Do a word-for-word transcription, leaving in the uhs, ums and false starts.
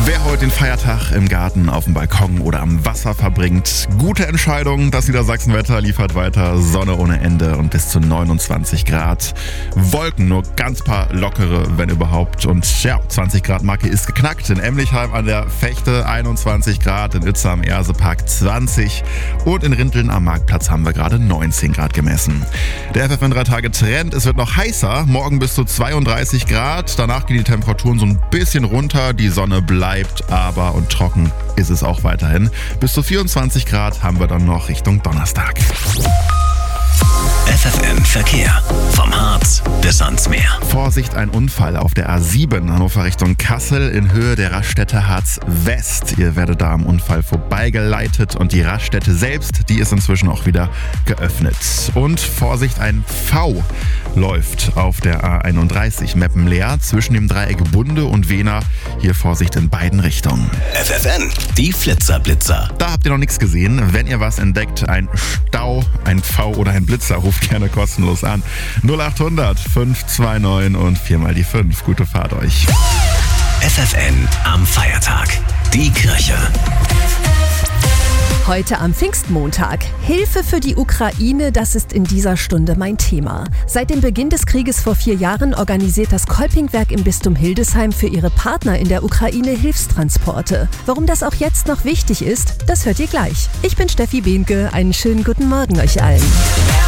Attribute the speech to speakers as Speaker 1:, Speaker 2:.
Speaker 1: Wer heute den Feiertag im Garten, auf dem Balkon oder am Wasser verbringt, gute Entscheidung. Das Niedersachsenwetter liefert weiter Sonne ohne Ende und bis zu neunundzwanzig Grad. Wolken, nur ganz paar lockere, wenn überhaupt. Und ja, zwanzig Grad Marke ist geknackt. In Emlichheim an der Fechte einundzwanzig Grad, in Uetze am Ersepark zwanzig und in Rinteln am Marktplatz haben wir gerade neunzehn Grad gemessen. Der F F N drei Tage Trend, es wird noch heißer, morgen bis zu zweiunddreißig Grad. Danach gehen die Temperaturen so ein bisschen runter, die Sonne bleibt. Bleibt aber und trocken ist es auch weiterhin. Bis zu vierundzwanzig Grad haben wir dann noch Richtung Donnerstag.
Speaker 2: F F N Verkehr. Vom Harz bis ans Meer.
Speaker 1: Vorsicht, ein Unfall auf der A sieben Hannover Richtung Kassel in Höhe der Raststätte Harz West. Ihr werdet da am Unfall vorbeigeleitet und die Raststätte selbst, die ist inzwischen auch wieder geöffnet. Und Vorsicht, ein V läuft auf der A einunddreißig Meppen-Leer zwischen dem Dreieck Bunde und Wehner. Hier Vorsicht in beiden Richtungen.
Speaker 2: F F N, die Flitzer-Blitzer.
Speaker 1: Da habt ihr noch nichts gesehen. Wenn ihr was entdeckt, ein Stau, ein V oder ein Blitzer, ruft gerne kostenlos an. null achthundert fünf zwei neun und viermal die fünf. Gute Fahrt euch.
Speaker 2: F F N am Feiertag. Die Kirche.
Speaker 3: Heute am Pfingstmontag. Hilfe für die Ukraine, das ist in dieser Stunde mein Thema. Seit dem Beginn des Krieges vor vier Jahren organisiert das Kolpingwerk im Bistum Hildesheim für ihre Partner in der Ukraine Hilfstransporte. Warum das auch jetzt noch wichtig ist, das hört ihr gleich. Ich bin Steffi Behnke, einen schönen guten Morgen euch allen.